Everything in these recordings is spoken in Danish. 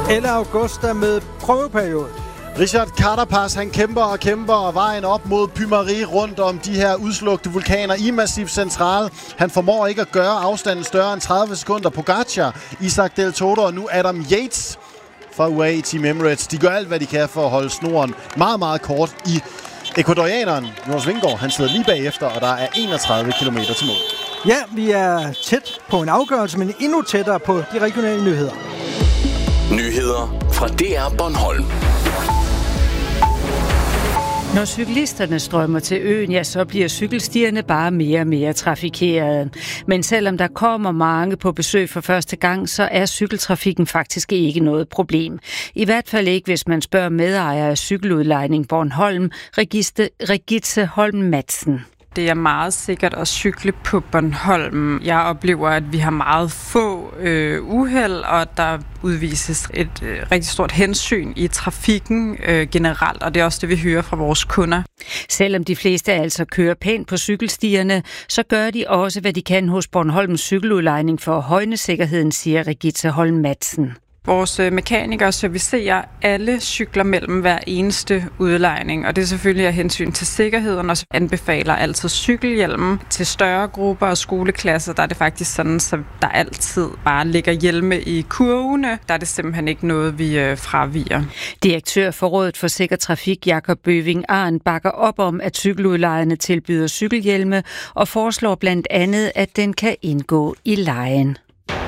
eller Augusta med prøveperiode. Richard Carapaz, han kæmper og vejen op mod Pymarie rundt om de her udslugte vulkaner i Massif Central. Han formår ikke at gøre afstanden større end 30 sekunder. Pogacar, Isaac Del Toro og nu Adam Yates fra UAE Team Emirates. De gør alt, hvad de kan for at holde snoren meget, meget kort i ecuadorianeren. Jonas Vingegaard, han sidder lige bagefter, og der er 31 km til mål. Ja, vi er tæt på en afgørelse, men endnu tættere på de regionale nyheder. Nyheder fra DR Bornholm. Når cyklisterne strømmer til øen, ja, så bliver cykelstierne bare mere og mere trafikerede. Men selvom der kommer mange på besøg for første gang, så er cykeltrafikken faktisk ikke noget problem. I hvert fald ikke, hvis man spørger medejer af cykeludlejning Bornholm, Regitze Holm Madsen. Det er meget sikkert at cykle på Bornholm. Jeg oplever, at vi har meget få uheld, og der udvises et rigtig stort hensyn i trafikken generelt, og det er også det, vi hører fra vores kunder. Selvom de fleste altså kører pænt på cykelstierne, så gør de også, hvad de kan hos Bornholms cykeludlejning for at højne sikkerheden, siger Regitze Holm Madsen. Vores mekanikere servicerer alle cykler mellem hver eneste udlejning, og det er selvfølgelig af hensyn til sikkerheden, og anbefaler altid cykelhjelmen. Til større grupper og skoleklasser, der er det faktisk sådan, så der altid bare ligger hjelme i kurvene. Der er det simpelthen ikke noget, vi fraviger. Direktør for Rådet for Sikker Trafik, Jakob Bøving Arn, bakker op om, at cykeludlejerne tilbyder cykelhjelme, og foreslår blandt andet, at den kan indgå i lejen.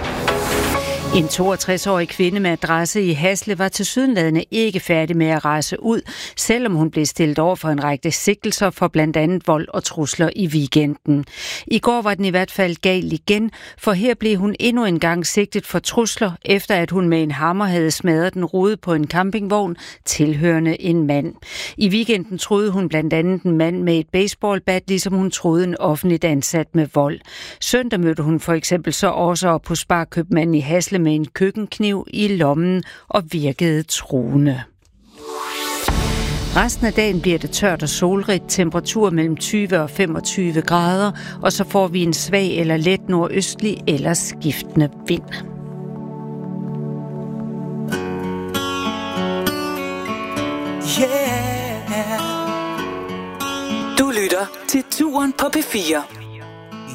En 62-årig kvinde med adresse i Hasle var tilsyneladende ikke færdig med at rejse ud, selvom hun blev stillet over for en række sigtelser for blandt andet vold og trusler i weekenden. I går var den i hvert fald gal igen, for her blev hun endnu en gang sigtet for trusler, efter at hun med en hammer havde smadret den rude på en campingvogn tilhørende en mand. I weekenden troede hun blandt andet en mand med et baseballbat, ligesom hun troede en offentligt ansat med vold. Søndag mødte hun for eksempel så også op på Sparkøbmanden i Hasle med en køkkenkniv i lommen og virkede truende. Resten af dagen bliver det tørt og solrigt, temperatur mellem 20 og 25 grader, og så får vi en svag eller let nordøstlig eller skiftende vind. Yeah. Du lytter til Turen på P4.